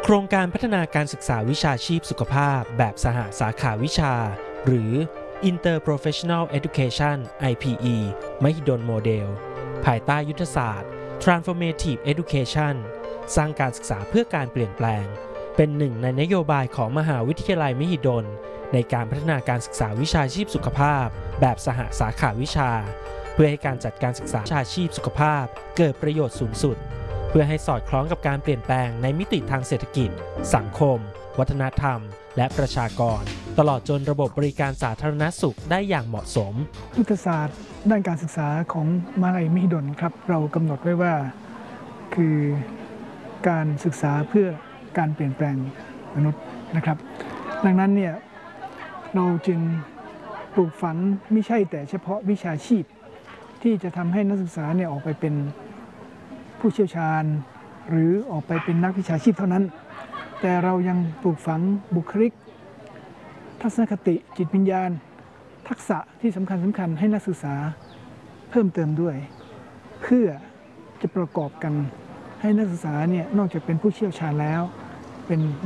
โครงการพัฒนาการศึกษาวิชาชีพสุขภาพแบบสหสาขาวิชาหรือ Interprofessional Education IPE มหิดลโมเดลภายใต้ยุทธศาสตร์ Transformative Education สร้างการศึกษาเพื่อการเปลี่ยนแปลงเป็นหนึ่งในนโยบายของมหาวิทยาลัยมหิดลในการพัฒนาการศึกษาวิชาชีพสุขภาพแบบสหสาขาวิชาเพื่อให้การจัดการศึกษาวิชาชีพสุขภาพเกิดประโยชน์สูงสุดเพื่อให้สอดคล้องกับการเปลี่ยนแปลงในมิติทางเศรษฐกิจสังคมวัฒนธรรมและประชากรตลอดจนระบบบริการสาธารณสุขได้อย่างเหมาะสมยุทธศาสตร์ด้านการศึกษาของมหาวิทยาลัยมหิดลครับเรากำหนดไว้ว่าคือการศึกษาเพื่อการเปลี่ยนแปลงมนุษย์นะครับดังนั้นเนี่ยเราจึงปลูกฝังไม่ใช่แต่เฉพาะวิชาชีพที่จะทำให้นักศึกษาเนี่ยออกไปเป็นผู้เชี่ยวชาญหรือออกไปเป็นนักวิชาชีพเท่านั้นแต่เรายังปลูกฝังบุคลิกทัศนคติจิตวิญญาณทักษะที่สำคัญให้นักศึกษาเพิ่มเติมด้วยเพื่อจะประกอบกันให้นักศึกษาเนี่ยนอกจากเป็นผู้เชี่ยวชาญแล้วเป็น